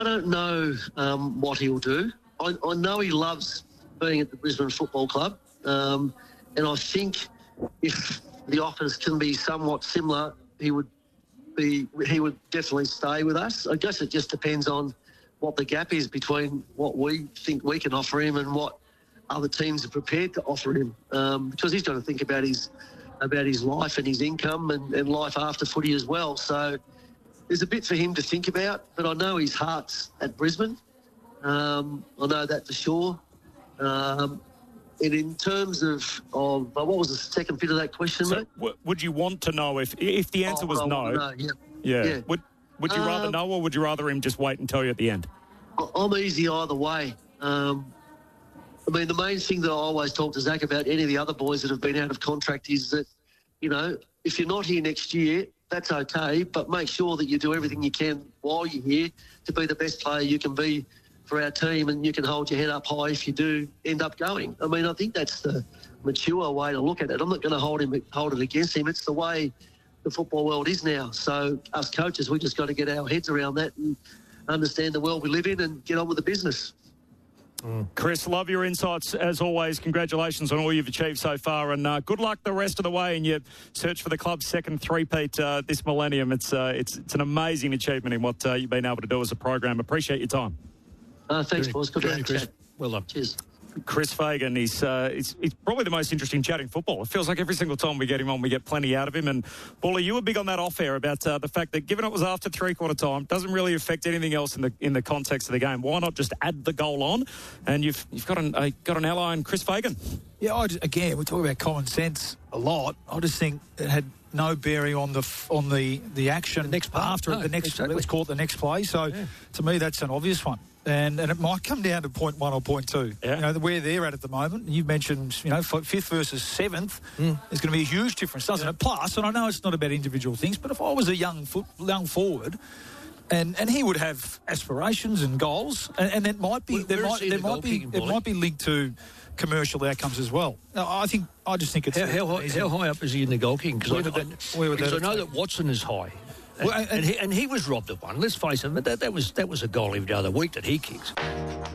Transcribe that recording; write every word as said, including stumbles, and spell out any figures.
I don't know um, what he'll do. I, I know he loves being at the Brisbane Football Club, um, and I think if the offers can be somewhat similar, he would be he would definitely stay with us. I guess it just depends on what the gap is between what we think we can offer him and what other teams are prepared to offer him, um, because he's got to think about his about his life and his income and, and life after footy as well. So there's a bit for him to think about, but I know his heart's at Brisbane. Um, I know that for sure. Um, and in terms of, of uh, what was the second bit of that question, so mate? W- would you want to know if if the answer oh, was I no? know, yeah. Yeah. yeah. Would Would you rather um, know, or would you rather him just wait and tell you at the end? I'm easy either way. Um, I mean, the main thing that I always talk to Zach about, any of the other boys that have been out of contract, is that, you know, if you're not here next year, that's okay, but make sure that you do everything you can while you're here to be the best player you can be for our team, and you can hold your head up high if you do end up going. I mean, I think that's the mature way to look at it. I'm not going to hold him, hold it against him. It's the way the football world is now. So us coaches, we just got to get our heads around that and understand the world we live in and get on with the business. Mm. Chris, love your insights as always. Congratulations on all you've achieved so far, and uh, good luck the rest of the way in your search for the club's second three-peat uh, this millennium. It's uh, it's it's an amazing achievement in what uh, you've been able to do as a program. Appreciate your time. Uh, thanks, Good. boys. Good Good to Chris. chat. Well done. Cheers. Chris Fagan, he's, uh, he's, he's probably the most interesting chatting football. It feels like every single time we get him on, we get plenty out of him. And, Paulie, you were big on that off-air about uh, the fact that given it was after three-quarter time, doesn't really affect anything else in the in the context of the game. Why not just add the goal on? And you've you've got an uh, got an ally in Chris Fagan. Yeah, I just, again, we talk about common sense a lot. I just think it had no bearing on the on the, the action The next part. after No, the next. exactly. Let's call it the next play. So, yeah. To me, that's an obvious one. And and it might come down to point one or point two. Yeah. You know, where they're at at the moment. You've mentioned, you know, fifth versus seventh. Mm. There's going to be a huge difference, doesn't yeah. it? Plus, and I know it's not about individual things, but if I was a young foot, young forward, and, and he would have aspirations and goals, and, and that might be Where, there where might there might be it might be linked to commercial outcomes as well. No, I think I just think it's how, how, high, how high up is he in the goal kicking? Because I, I, I know that Watson is high. And, well, and, and, he, and he was robbed of one. Let's face it, that, that was that was a goal every other week that he kicks.